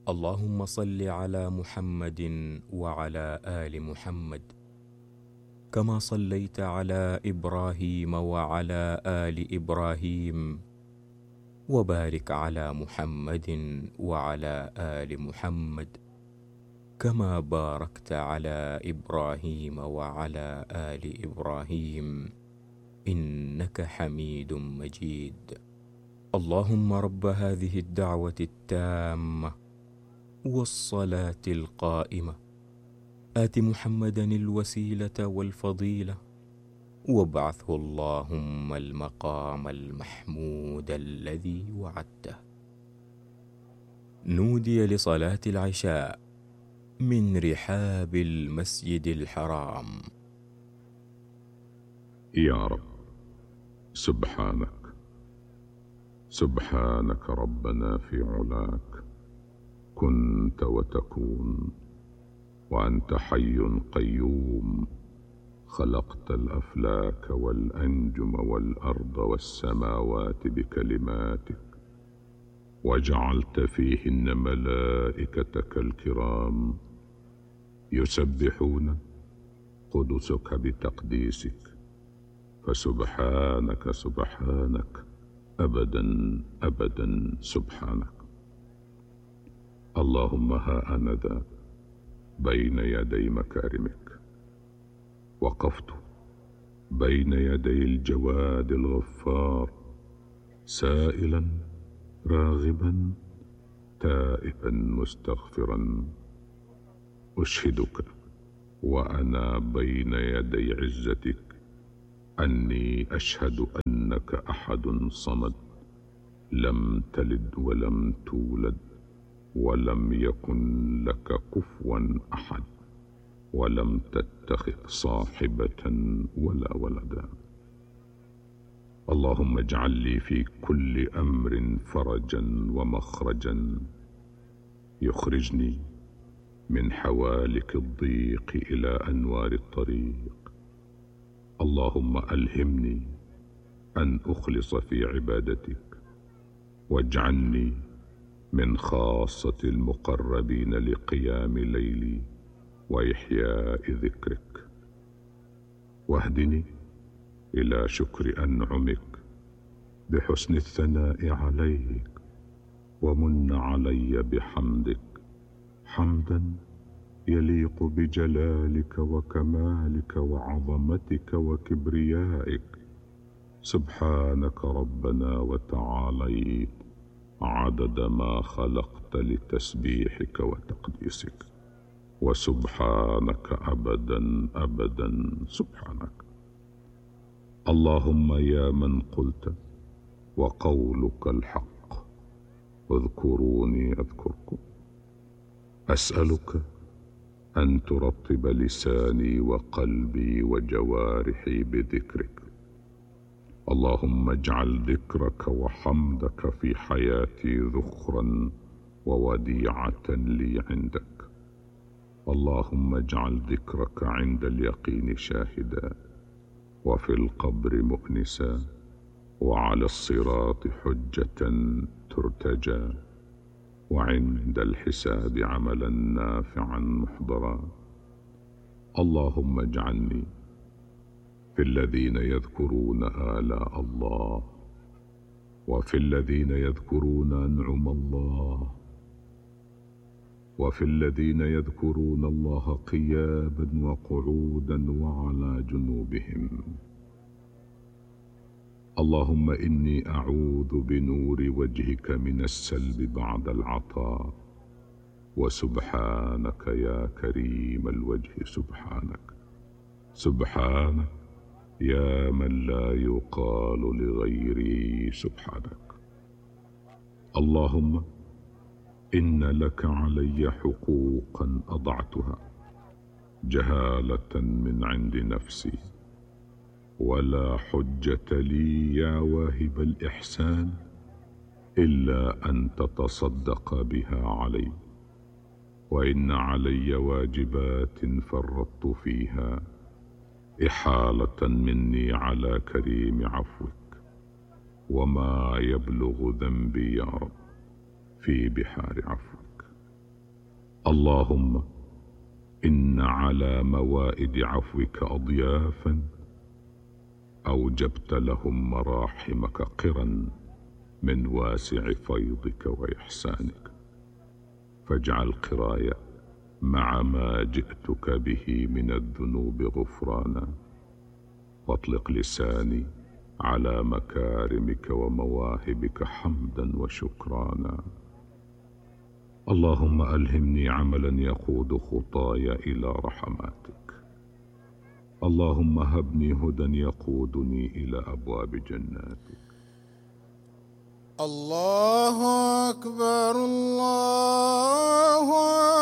اللهم صل على محمد وعلى آل محمد كما صليت على إبراهيم وعلى آل إبراهيم، وبارك على محمد وعلى آل محمد كما باركت على إبراهيم وعلى آل إبراهيم إنك حميد مجيد. اللهم رب هذه الدعوة التامة والصلاة القائمة، آت محمدا الوسيلة والفضيلة، وابعثه اللهم المقام المحمود الذي وعدته. نودي لصلاة العشاء من رحاب المسجد الحرام. يا رب، سبحانك ربنا في علاك، كنت وتكون، وأنت حي قيوم، خلقت الأفلاك والأنجم والأرض والسماوات بكلماتك، وجعلت فيهن ملائكتك الكرام يسبحون قدسك بتقديسك، فسبحانك أبدا أبدا سبحانك. اللهم ها أنا ذا بين يدي مكارمك، وقفت بين يدي الجواد الغفار، سائلا راغبا تائبا مستغفرا، أشهدك وأنا بين يدي عزتك أني أشهد أنك أحد صمد، لم تلد ولم تولد، ولم يكن لك كفوا أحد، ولم تتخذ صاحبة ولا ولدا. اللهم اجعل لي في كل أمر فرجا ومخرجا يخرجني من حوالك الضيق إلى أنوار الطريق. اللهم ألهمني أن أخلص في عبادتك، واجعلني من خاصة المقربين لقيام ليلي وإحياء ذكرك، واهدني إلى شكر أنعمك بحسن الثناء عليك، ومن علي بحمدك حمدا يليق بجلالك وكمالك وعظمتك وكبريائك. سبحانك ربنا وتعاليت عدد ما خلقت لتسبيحك وتقديسك، وسبحانك أبدا أبدا سبحانك. اللهم يا من قلت وقولك الحق، اذكروني أذكركم، أسألك أن ترطب لساني وقلبي وجوارحي بذكرك. اللهم اجعل ذكرك وحمدك في حياتي ذخرا ووديعة لي عندك. اللهم اجعل ذكرك عند اليقين شاهدا، وفي القبر مؤنسا، وعلى الصراط حجة ترتجى، وعند الحساب عملا نافعا محضرا. اللهم اجعلني في الذين يذكرون آلاء الله، وفي الذين يذكرون أنعم الله، وفي الذين يذكرون الله قياما وقعودا وعلى جنوبهم. اللهم إني أعوذ بنور وجهك من السلب بعد العطاء، وسبحانك يا كريم الوجه، سبحانك يا من لا يقال لغيره سبحانك. اللهم إن لك علي حقوقا أضعتها جهالة من عند نفسي، ولا حجة لي يا واهب الإحسان إلا أن تتصدق بها علي، وإن علي واجبات فرطت فيها إحالة مني على كريم عفوك، وما يبلغ ذنبي يا رب في بحار عفوك. اللهم إن على موائد عفوك أضيافا أوجبت لهم مراحمك قرا من واسع فيضك وإحسانك، فاجعل قراي مع ما جئتك به من الذنوب غفرانا، واطلق لساني على مكارمك ومواهبك حمدا وشكرانا. اللهم ألهمني عملا يقود خطاي إلى رحماتك. اللهم هبني هدى يقودني إلى أبواب جناتك. الله أكبر الله